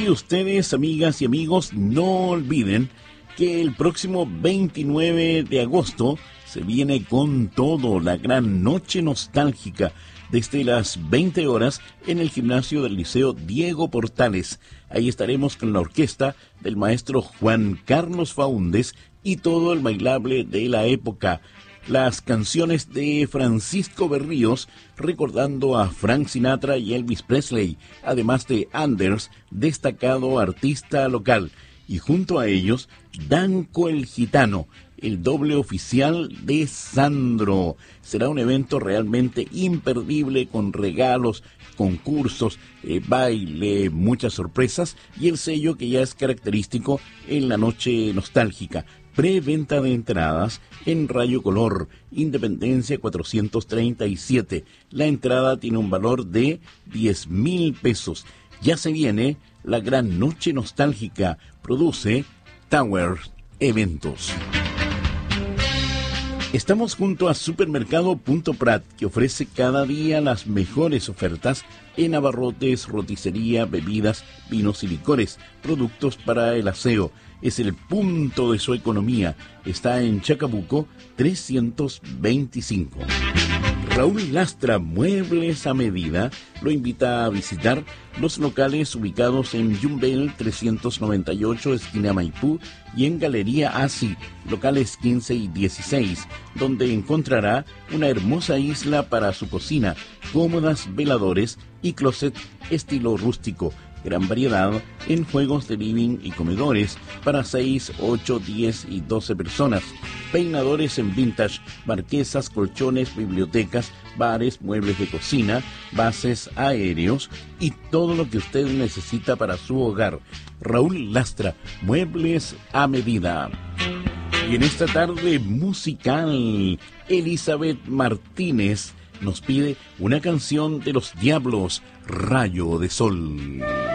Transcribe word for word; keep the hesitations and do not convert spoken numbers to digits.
Y ustedes, amigas y amigos, no olviden que el próximo veintinueve de agosto se viene con todo la gran noche nostálgica desde las veinte horas en el gimnasio del Liceo Diego Portales. Ahí estaremos con la orquesta del maestro Juan Carlos Faúndez y todo el bailable de la época. Las canciones de Francisco Berríos recordando a Frank Sinatra y Elvis Presley, además de Anders, destacado artista local. Y junto a ellos, Danco el Gitano, el doble oficial de Sandro. Será un evento realmente imperdible con regalos, concursos, eh, baile, muchas sorpresas y el sello que ya es característico en la noche nostálgica. Preventa de entradas en Rayo Color, Independencia cuatrocientos treinta y siete. La entrada tiene un valor de diez mil pesos. Ya se viene la gran noche nostálgica. Produce Tower Eventos. Estamos junto a Supermercado Punto Prat, que ofrece cada día las mejores ofertas en abarrotes, roticería, bebidas, vinos y licores, productos para el aseo. Es el punto de su economía. Está en Chacabuco trescientos veinticinco. Raúl Lastra, Muebles a Medida, lo invita a visitar los locales ubicados en Yumbel trescientos noventa y ocho, esquina Maipú, y en Galería Asi, locales quince y dieciséis, donde encontrará una hermosa isla para su cocina, cómodas veladores y closet estilo rústico. Gran variedad en juegos de living y comedores para seis, ocho, diez y doce personas. Peinadores en vintage, marquesas, colchones, bibliotecas, bares, muebles de cocina, bases aéreos y todo lo que usted necesita para su hogar. Raúl Lastra, Muebles a Medida. Y en esta tarde musical, Elizabeth Martínez nos pide una canción de Los Diablos, Rayo de Sol.